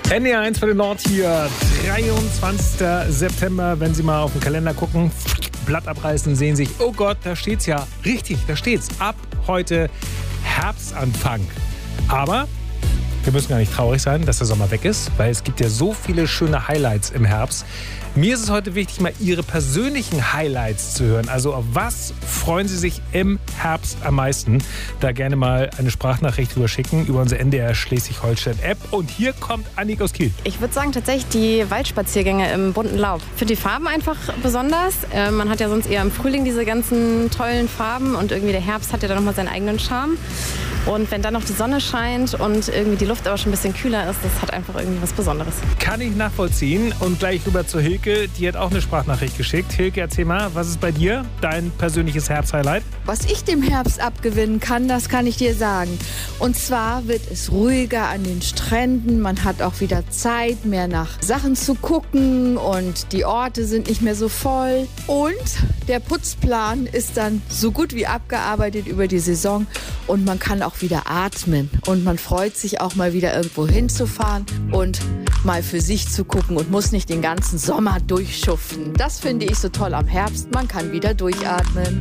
NDR1 für den Nord hier, 23. September. Wenn Sie mal auf den Kalender gucken, Blatt abreißen, sehen sich, oh Gott, da steht's ja. Richtig, da steht's. Ab heute Herbstanfang. Aber wir müssen gar nicht traurig sein, dass der Sommer weg ist, weil es gibt ja so viele schöne Highlights im Herbst. Mir ist es heute wichtig, mal Ihre persönlichen Highlights zu hören. Also auf was freuen Sie sich im Herbst am meisten? Da gerne mal eine Sprachnachricht drüber schicken über unsere NDR Schleswig-Holstein-App. Und hier kommt Annik aus Kiel. Ich würde sagen tatsächlich die Waldspaziergänge im bunten Laub. Ich finde die Farben einfach besonders. Man hat ja sonst eher im Frühling diese ganzen tollen Farben und irgendwie der Herbst hat ja dann nochmal seinen eigenen Charme. Und wenn dann noch die Sonne scheint und irgendwie die Luft aber schon ein bisschen kühler ist, das hat einfach irgendwie was Besonderes. Kann ich nachvollziehen. Und gleich rüber zu Hilke, die hat auch eine Sprachnachricht geschickt. Hilke, erzähl mal, was ist bei dir dein persönliches Herbsthighlight? Was ich dem Herbst abgewinnen kann, das kann ich dir sagen. Und zwar wird es ruhiger an den Stränden. Man hat auch wieder Zeit, mehr nach Sachen zu gucken und die Orte sind nicht mehr so voll. Und der Putzplan ist dann so gut wie abgearbeitet über die Saison und man kann auch wieder atmen. Und man freut sich auch mal wieder irgendwo hinzufahren und mal für sich zu gucken und muss nicht den ganzen Sommer durchschuften. Das finde ich so toll am Herbst. Man kann wieder durchatmen.